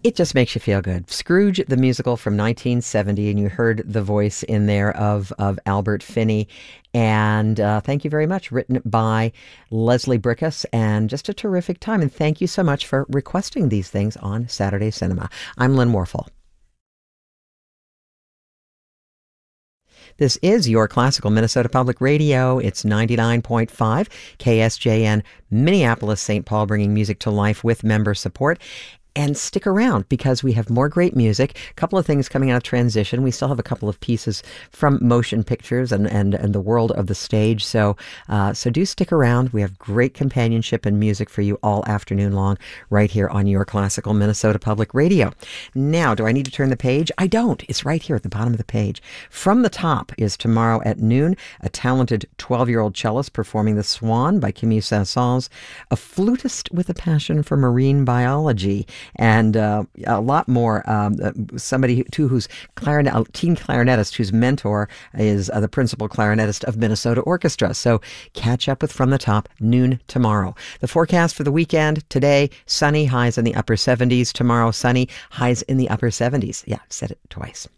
It just makes you feel good. Scrooge, the musical from 1970, and you heard the voice in there of Albert Finney. And thank you very much. Written by Leslie Brickus, and just a terrific time. And thank you so much for requesting these things on Saturday Cinema. I'm Lynn Warfel. This is your classical Minnesota Public Radio. It's 99.5 KSJN, Minneapolis, St. Paul, bringing music to life with member support. And stick around because we have more great music. A couple of things coming out of transition. We still have a couple of pieces from motion pictures and the world of the stage. So do stick around. We have great companionship and music for you all afternoon long right here on your classical Minnesota Public Radio. Now, do I need to turn the page? I don't. It's right here at the bottom of the page. From the Top is tomorrow at noon. A talented 12-year-old cellist performing The Swan by Camille Saint-Saëns, a flutist with a passion for marine biology, and a lot more. Somebody too who's a teen clarinetist whose mentor is the principal clarinetist of Minnesota Orchestra. So catch up with From the Top, noon tomorrow. The forecast for the weekend: today sunny, highs in the upper 70s. Tomorrow sunny, highs in the upper 70s. Yeah, I've said it twice.